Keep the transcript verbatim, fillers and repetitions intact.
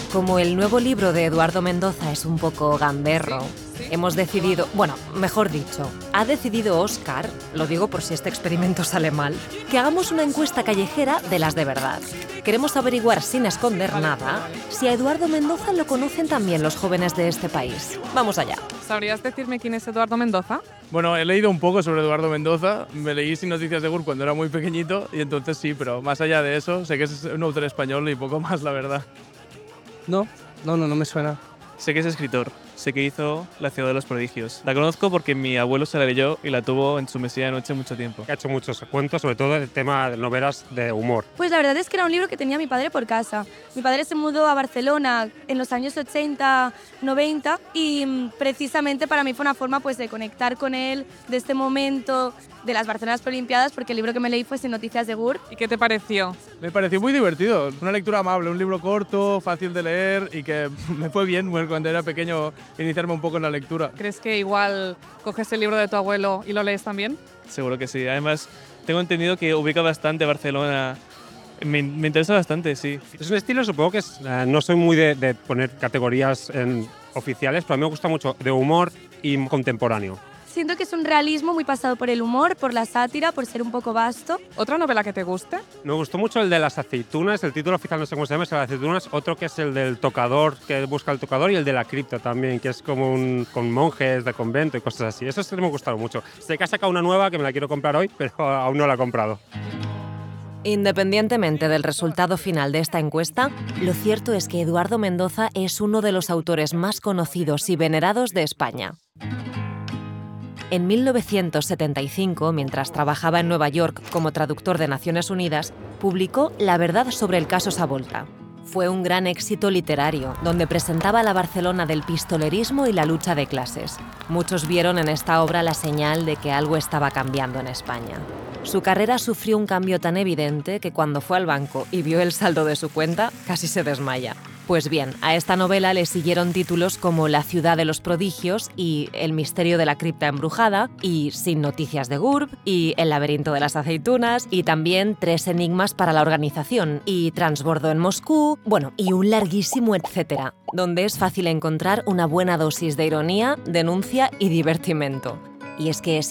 Como el nuevo libro de Eduardo Mendoza es un poco gamberro, hemos decidido, bueno, mejor dicho, ha decidido Óscar, lo digo por si este experimento sale mal, que hagamos una encuesta callejera de las de verdad. Queremos averiguar sin esconder nada si a Eduardo Mendoza lo conocen también los jóvenes de este país. Vamos allá. ¿Sabrías decirme quién es Eduardo Mendoza? Bueno, he leído un poco sobre Eduardo Mendoza, me leí Sin Noticias de Gur cuando era muy pequeñito y entonces sí, pero más allá de eso, sé que es un autor español y poco más, la verdad. No, no, no, no me suena. Sé que es escritor, sé que hizo La ciudad de los prodigios. La conozco porque mi abuelo se la leyó y la tuvo en su mesilla de noche mucho tiempo. Ha hecho muchos cuentos, sobre todo el tema de novelas de humor. Pues la verdad es que era un libro que tenía mi padre por casa. Mi padre se mudó a Barcelona en los años ochenta, noventa y precisamente para mí fue una forma pues, de conectar con él de este momento de las Barcelonas Preolimpiadas, porque el libro que me leí fue Sin Noticias de Gur. ¿Y qué te pareció? Me pareció muy divertido, una lectura amable, un libro corto, fácil de leer y que me fue bien cuando era pequeño iniciarme un poco en la lectura. ¿Crees que igual coges el libro de tu abuelo y lo lees también? Seguro que sí. Además, tengo entendido que ubica bastante Barcelona. Me, me interesa bastante, sí. Es un estilo, supongo que es, eh, no soy muy de, de poner categorías en oficiales, pero a mí me gusta mucho de humor y contemporáneo. Siento que es un realismo muy pasado por el humor, por la sátira, por ser un poco vasto. ¿Otra novela que te guste? Me gustó mucho el de las aceitunas, el título oficial no sé cómo se llama, es el de las aceitunas, otro que es el del tocador, que busca el tocador, y el de la cripta también, que es como un, con monjes de convento y cosas así. Esos sí me gustaron mucho. Sé que ha sacado una nueva que me la quiero comprar hoy, pero aún no la he comprado. Independientemente del resultado final de esta encuesta, lo cierto es que Eduardo Mendoza es uno de los autores más conocidos y venerados de España. En mil novecientos setenta y cinco, mientras trabajaba en Nueva York como traductor de Naciones Unidas, publicó La verdad sobre el caso Savolta. Fue un gran éxito literario, donde presentaba la Barcelona del pistolerismo y la lucha de clases. Muchos vieron en esta obra la señal de que algo estaba cambiando en España. Su carrera sufrió un cambio tan evidente que cuando fue al banco y vio el saldo de su cuenta, casi se desmaya. Pues bien, a esta novela le siguieron títulos como La ciudad de los prodigios y El misterio de la cripta embrujada y Sin Noticias de Gur y El laberinto de las aceitunas y también Tres enigmas para la organización y Transbordo en Moscú, bueno, y un larguísimo etcétera, donde es fácil encontrar una buena dosis de ironía, denuncia y divertimento. Y es que es